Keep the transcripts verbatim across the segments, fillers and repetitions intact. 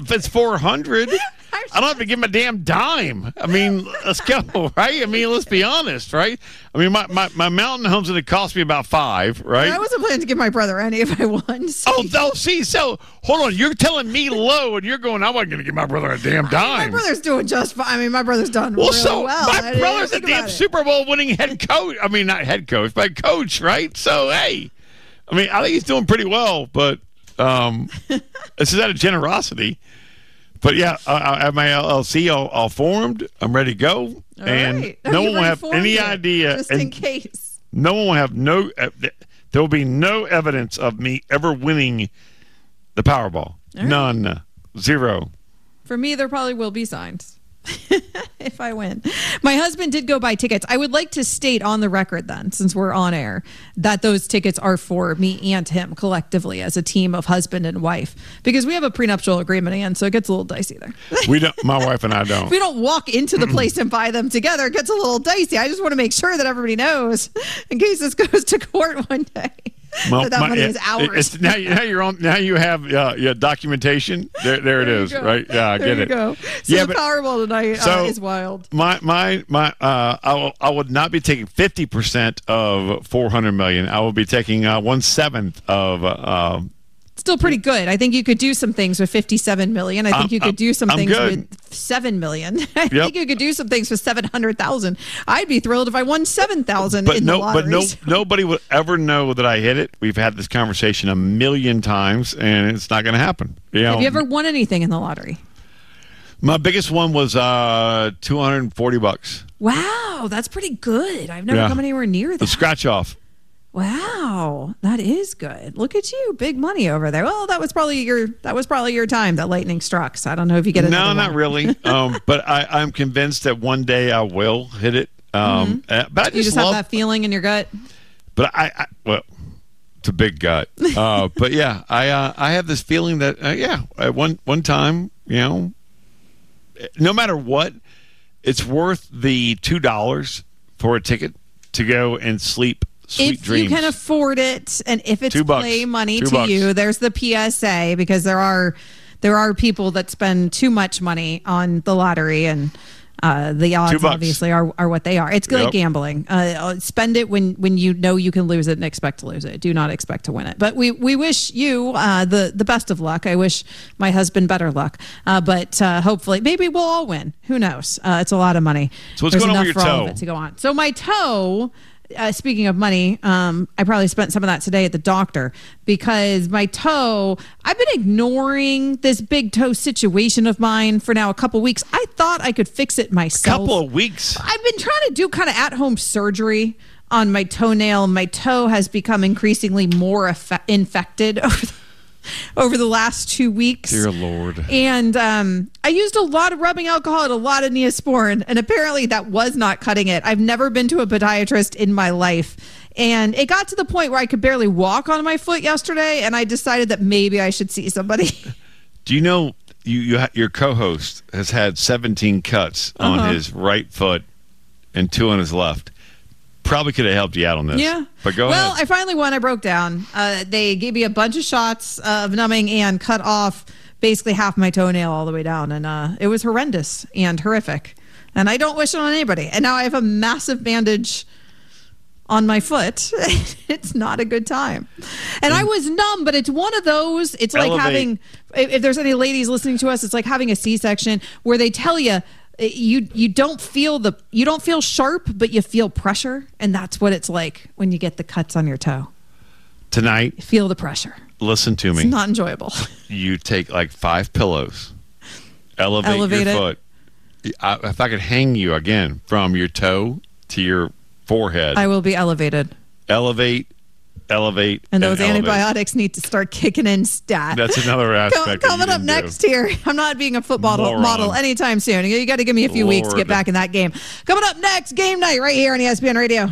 if it's four hundred, I don't have to give him a damn dime. I mean, let's go, right? I mean, let's be honest, right? I mean, my, my, my mountain home's going to cost me about five, right? I wasn't planning to give my brother any if I won. So. Oh, oh, see, so hold on. You're telling me low, and you're going, I wasn't going to give my brother a damn dime. I mean, my brother's doing just fine. I mean, my brother's done well, really so well. My brother's a damn Super Bowl winning head coach. I mean, not head coach, but coach, right? So, hey, I mean, I think he's doing pretty well, but um, this is out of generosity. But yeah, I, I have my L L C all, all formed. I'm ready to go, all and right. no one will have any it, idea. Just and in case. No one will have no. Uh, there will be no evidence of me ever winning the Powerball. Right. None. Zero. For me, there probably will be signs. If I win. My husband did go buy tickets. I would like to state on the record then, since we're on air, that those tickets are for me and him collectively as a team of husband and wife, because we have a prenuptial agreement, and so it gets a little dicey there. We don't. My wife and I don't. If we don't walk into the place and buy them together, it gets a little dicey. I just want to make sure that everybody knows in case this goes to court one day. Well, that that my, money it, is ours. It's, now, now you're on. Now you have uh, yeah, documentation. There, there, there it is. Go. Right? Yeah, I there get you it. Go. So yeah, the but, Powerball tonight so uh, is wild. My, my, my. Uh, I, will, I would not be taking fifty percent of four hundred million. I will be taking uh, one seventh of. Uh, Still pretty good. I think you could do some things with fifty-seven million. I think I'm, you could do some I'm things good. with seven million. I yep. think you could do some things with seven hundred thousand. I'd be thrilled if I won seven thousand in no, the lottery. But no, nobody would ever know that I hit it. We've had this conversation a million times, and it's not going to happen. You know, have you ever won anything in the lottery? My biggest one was uh, two hundred forty bucks. Wow, that's pretty good. I've never yeah. come anywhere near that. The scratch off. Wow, that is good. Look at you, big money over there. Well, that was probably your that was probably your time that lightning struck. So I don't know if you get it. No, not one. really. um, but I, I'm convinced that one day I will hit it. Um, mm-hmm. uh, but I just you just love, have that feeling in your gut. But I, I well, it's a big gut. Uh, but yeah, I uh, I have this feeling that uh, yeah, at one one time, you know, no matter what, it's worth the two dollars for a ticket to go and sleep. Sweet if dreams. you can afford it, and if it's Two bucks. play money Two to bucks. you, there's the P S A, because there are there are people that spend too much money on the lottery, and uh, the odds obviously are, are what they are. It's like Yep. gambling. Uh, spend it when, when you know you can lose it and expect to lose it. Do not expect to win it. But we, we wish you uh, the, the best of luck. I wish my husband better luck. Uh, but uh, hopefully, maybe we'll all win. Who knows? Uh, it's a lot of money. So what's There's going on enough with your for all toe? of it to go on. So my toe... Uh, speaking of money, um, I probably spent some of that today at the doctor, because my toe, I've been ignoring this big toe situation of mine for now a couple weeks. I thought I could fix it myself. Couple of weeks. I've been trying to do kind of at-home surgery on my toenail. My toe has become increasingly more eff- infected over the over the last two weeks. Dear Lord. And um, I used a lot of rubbing alcohol and a lot of Neosporin, and apparently that was not cutting it. I've never been to a podiatrist in my life. And it got to the point where I could barely walk on my foot yesterday, and I decided that maybe I should see somebody. Do you know you, you ha- your co-host has had seventeen cuts on Uh-huh. his right foot and two on his left? Probably could have helped you out on this. Yeah. But go well, ahead. I finally won. I broke down. Uh, they gave me a bunch of shots of numbing and cut off basically half my toenail all the way down. And uh, it was horrendous and horrific. And I don't wish it on anybody. And now I have a massive bandage on my foot. It's not a good time. And I was numb, but it's one of those, it's like Elevate. having, if if there's any ladies listening to us, it's like having a C-section where they tell you, you you don't feel the you don't feel sharp, but you feel pressure, and that's what it's like when you get the cuts on your toe. Tonight, You feel the pressure. listen to me. It's not enjoyable. You take like five pillows, elevate, Elevate your it. foot. I, if I could hang you again from your toe to your forehead, I will be elevated, elevate, elevate, and those elevate. antibiotics need to start kicking in stat. That's another aspect. Com- that coming you up didn't next do. here. I'm not being a football Moron. model anytime soon. You got to give me a few weeks to Lord. get back in that game. Coming up next, game night right here on E S P N Radio.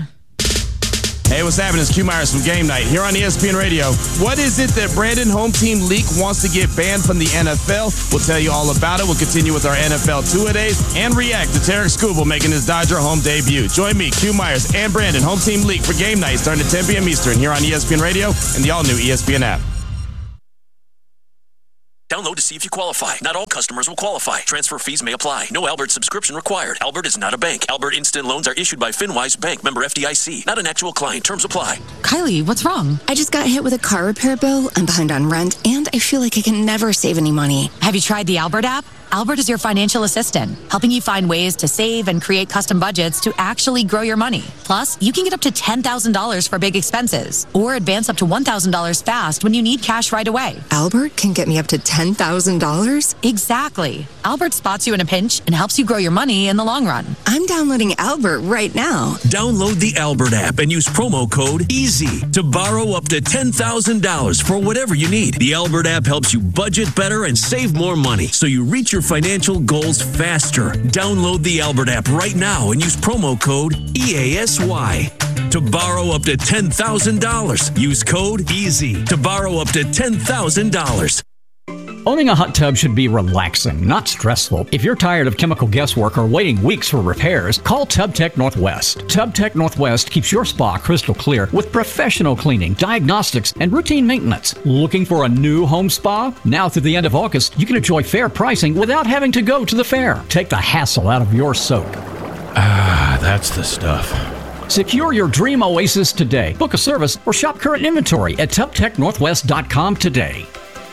Hey, what's happening? It's Q Myers from Game Night here on E S P N Radio. What is it that Brandon Home Team Leak wants to get banned from the N F L? We'll tell you all about it. We'll continue with our N F L two-a-days and react to Tarek Skubal making his Dodger home debut. Join me, Q Myers, and Brandon Home Team Leak for Game Night starting at ten p.m. Eastern here on E S P N Radio and the all-new E S P N app. Download to see if you qualify. Not all customers will qualify. Transfer fees may apply. No Albert subscription required. Albert is not a bank. Albert Instant Loans are issued by FinWise Bank, member F D I C. Not an actual client. Terms apply. Kylie, what's wrong? I just got hit with a car repair bill. I'm behind on rent, and I feel like I can never save any money. Have you tried the Albert app? Albert is your financial assistant, helping you find ways to save and create custom budgets to actually grow your money. Plus, you can get up to ten thousand dollars for big expenses or advance up to one thousand dollars fast when you need cash right away. Albert can get me up to ten thousand dollars? Exactly. Albert spots you in a pinch and helps you grow your money in the long run. I'm downloading Albert right now. Download the Albert app and use promo code EASY to borrow up to ten thousand dollars for whatever you need. The Albert app helps you budget better and save more money so you reach your financial goals faster. Download the Albert app right now and use promo code E A S Y to borrow up to ten thousand dollars. Use code EASY to borrow up to ten thousand dollars. Owning a hot tub should be relaxing, not stressful. If you're tired of chemical guesswork or waiting weeks for repairs, call TubTech Northwest. TubTech Northwest keeps your spa crystal clear with professional cleaning, diagnostics, and routine maintenance. Looking for a new home spa? Now through the end of August, you can enjoy fair pricing without having to go to the fair. Take the hassle out of your soak. Ah, that's the stuff. Secure your dream oasis today. Book a service or shop current inventory at tub tech northwest dot com today.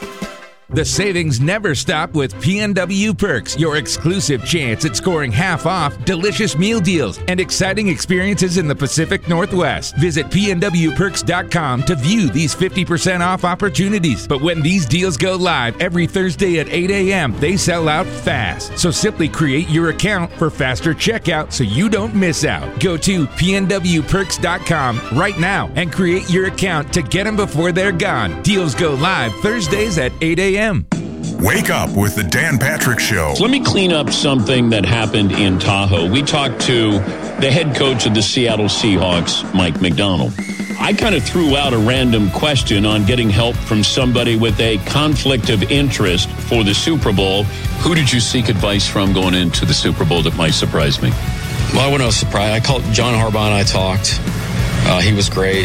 The savings never stop with P N W Perks, your exclusive chance at scoring half off, delicious meal deals, and exciting experiences in the Pacific Northwest. Visit P N W perks dot com to view these fifty percent off opportunities. But when these deals go live every Thursday at eight a.m., they sell out fast. So simply create your account for faster checkout so you don't miss out. Go to P N W perks dot com right now and create your account to get them before they're gone. Deals go live Thursdays at eight a.m. Wake up with the Dan Patrick Show. Let me clean up something that happened in Tahoe. We talked to the head coach of the Seattle Seahawks, Mike Macdonald. I kind of threw out a random question on getting help from somebody with a conflict of interest for the Super Bowl. Who did you seek advice from going into the Super Bowl that might surprise me? Well, I wasn't surprised. I called John Harbaugh and I talked. Uh, he was great.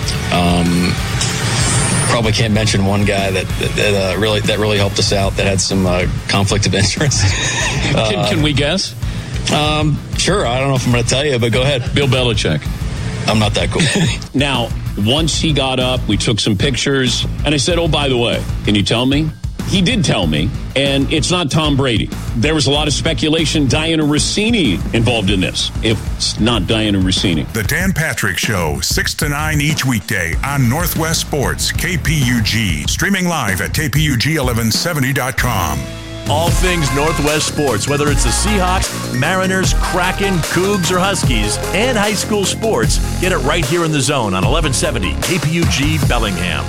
Um... Probably can't mention one guy that that uh, really that really helped us out that had some uh, conflict of interest. uh, can, can we guess? Um, sure. I don't know if I'm going to tell you, but go ahead. Bill Belichick. I'm not that cool. Now, once he got up, we took some pictures, and I said, "Oh, by the way, can you tell me?" He did tell me, and it's not Tom Brady. There was a lot of speculation, Diana Rossini involved in this. If it's not Diana Rossini. The Dan Patrick Show, six to nine each weekday on Northwest Sports, K P U G. Streaming live at K P U G eleven seventy dot com. All things Northwest sports, whether it's the Seahawks, Mariners, Kraken, Cougs, or Huskies, and high school sports, get it right here in the zone on eleven seventy K P U G Bellingham.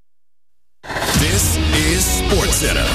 This is SportsCenter.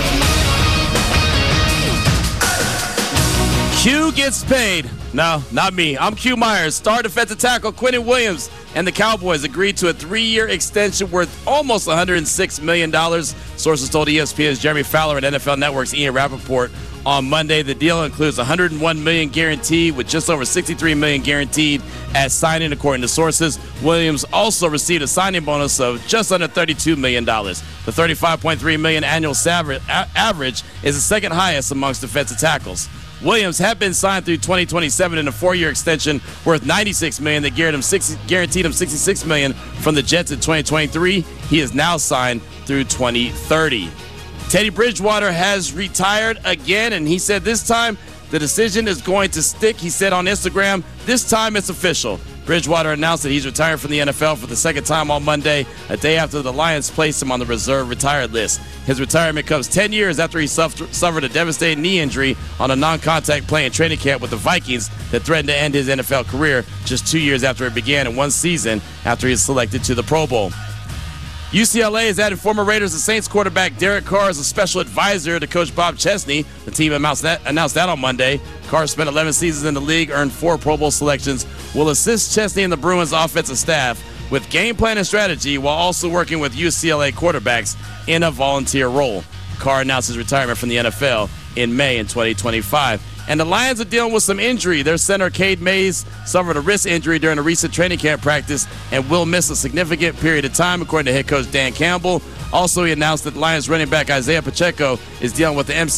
Q gets paid. No, not me. I'm Q Myers. Star defensive tackle Quinnen Williams and the Cowboys agreed to a three-year extension worth almost one hundred six million dollars. Sources told E S P N's Jeremy Fowler and N F L Network's Ian Rappaport on Monday. The deal includes one hundred one million dollars guaranteed with just over sixty-three million dollars guaranteed at signing, according to sources. Williams also received a signing bonus of just under thirty-two million dollars. The thirty-five point three million dollars annual salary average is the second highest amongst defensive tackles. Williams had been signed through twenty twenty-seven in a four-year extension worth ninety-six million dollars that guaranteed him, sixty, guaranteed him sixty-six million dollars from the Jets in twenty twenty-three. He is now signed through twenty thirty. Teddy Bridgewater has retired again, and he said this time the decision is going to stick. He said on Instagram, this time it's official. Bridgewater announced that he's retiring from the N F L for the second time on Monday, a day after the Lions placed him on the reserve retired list. His retirement comes ten years after he suffered a devastating knee injury on a non-contact play in training camp with the Vikings that threatened to end his N F L career just two years after it began and one season after he was selected to the Pro Bowl. U C L A has added former Raiders and Saints quarterback Derek Carr as a special advisor to Coach Bob Chesney. The team announced that, announced that on Monday. Carr spent eleven seasons in the league, earned four Pro Bowl selections, will assist Chesney and the Bruins offensive staff with game plan and strategy while also working with U C L A quarterbacks in a volunteer role. Carr announced his retirement from the N F L in May in twenty twenty-five. And the Lions are dealing with some injury. Their center, Cade Mays, suffered a wrist injury during a recent training camp practice and will miss a significant period of time, according to head coach Dan Campbell. Also, he announced that the Lions running back Isaiah Pacheco is dealing with the M